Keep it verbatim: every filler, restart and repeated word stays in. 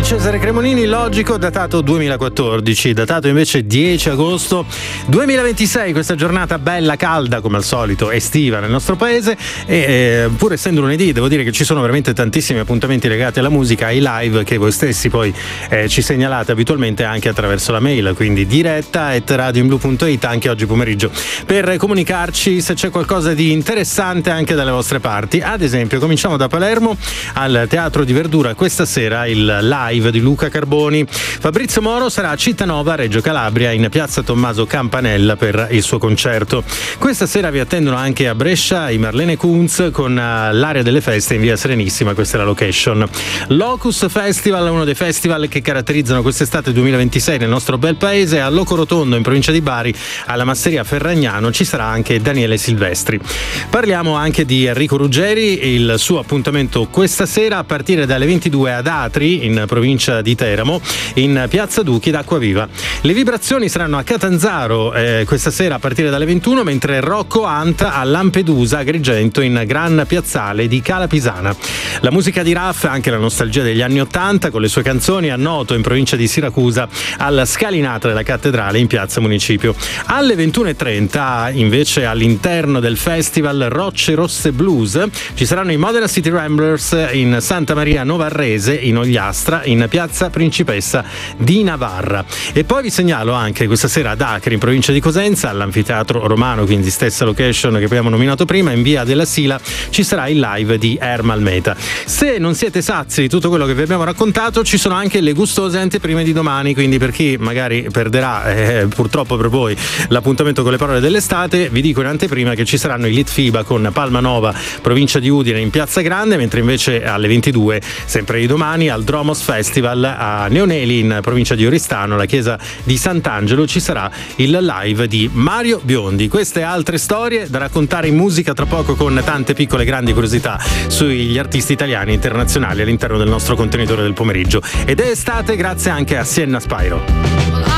Cesare Cremonini, Logico, datato duemilaquattordici, datato invece dieci agosto duemilaventisei, questa giornata bella, calda, come al solito, estiva nel nostro paese e eh, pur essendo lunedì devo dire che ci sono veramente tantissimi appuntamenti legati alla musica, ai live che voi stessi poi eh, ci segnalate abitualmente anche attraverso la mail, quindi diretta at radioinblu punto it anche oggi pomeriggio, per comunicarci se c'è qualcosa di interessante anche dalle vostre parti. Ad esempio cominciamo da Palermo, al Teatro di Verdura questa sera il live di Luca Carboni. Fabrizio Moro sarà a Cittànova, Reggio Calabria, in piazza Tommaso Campanella per il suo concerto. Questa sera vi attendono anche a Brescia i Marlene Kunz con l'area delle feste in via Serenissima, questa è la location. Locus Festival, uno dei festival che caratterizzano quest'estate duemilaventisei nel nostro bel paese. A Loco Rotondo in provincia di Bari, alla Masseria Ferragnano, ci sarà anche Daniele Silvestri. Parliamo anche di Enrico Ruggeri, il suo appuntamento questa sera a partire dalle ventidue ad Atri in provincia di Teramo, in piazza Duchi d'Acquaviva. Le vibrazioni saranno a Catanzaro eh, questa sera a partire dalle ventuno, mentre Rocco Hunt a Lampedusa, Agrigento, in Gran Piazzale di Cala Pisana. La musica di Raff, anche la nostalgia degli anni ottanta con le sue canzoni, a Noto in provincia di Siracusa, alla scalinata della cattedrale in piazza Municipio. Alle ventuno e trenta invece all'interno del festival Rocce Rosse Blues ci saranno i Modena City Ramblers in Santa Maria Novarrese, in Ogliastra, in piazza Principessa di Navarra. E poi vi segnalo anche questa sera ad Acri in provincia di Cosenza, all'Anfiteatro Romano, quindi stessa location che abbiamo nominato prima, in via della Sila ci sarà il live di Ermal Meta. Se non siete sazi di tutto quello che vi abbiamo raccontato, ci sono anche le gustose anteprime di domani, quindi per chi magari perderà eh, purtroppo per voi l'appuntamento con le parole dell'estate, vi dico in anteprima che ci saranno i Litfiba con Palma Nova, provincia di Udine, in piazza Grande, mentre invece alle ventidue, sempre di domani, al Dromos Festival a Neoneli in provincia di Oristano, la chiesa di Sant'Angelo, ci sarà il live di Mario Biondi. Queste altre storie da raccontare in musica tra poco, con tante piccole e grandi curiosità sugli artisti italiani e internazionali all'interno del nostro contenitore del pomeriggio. Ed è estate grazie anche a Sienna Spyro.